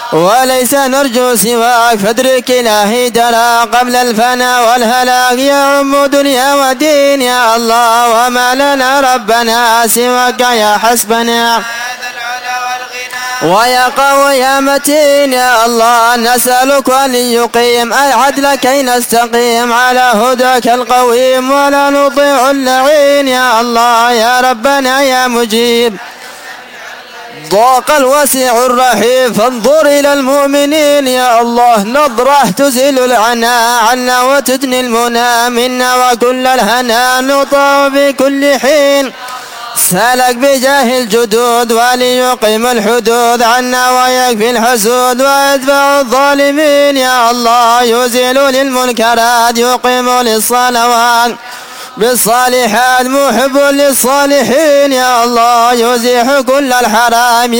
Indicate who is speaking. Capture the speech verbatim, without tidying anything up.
Speaker 1: وليس نرجو سواك، فادرك إلهي دنا قبل الفنا والهلاك، يعم دنيا ودين يا الله، وما لنا ربنا سواك يا حسبنا ويا قوي يا متين يا الله. نسألك أن يقيم العدل كي نستقيم على هداك القويم، ولا نطيع اللعين يا الله يا ربنا يا مجيب. ضاق الوسيع الرحيم فانظر إلى المؤمنين يا الله، نظرة تزيل العناء عنا وتدني المنى منا، وكل الهنا نطاع بكل حين. سالك بجاه الجدود وليقيم الحدود عنا، ويكفي الحسود ويدفع الظالمين يا الله. يزيل للمنكرات يقيم للصلوات بالصالحات، محب للصالحين يا الله. يزيح كل الحرام